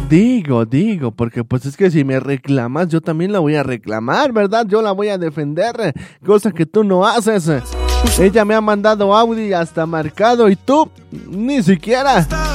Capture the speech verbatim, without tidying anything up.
Digo, digo, porque pues es que si me reclamas, yo también la voy a reclamar, ¿verdad? Yo la voy a defender, cosa que tú no haces. Ella me ha mandado audio y hasta marcado y tú ni siquiera.